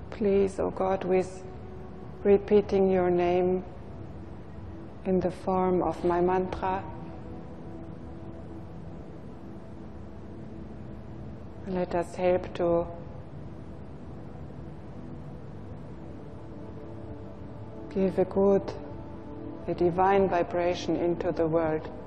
Please, O God, with repeating your name in the form of my mantra, let us help to give a divine vibration into the world.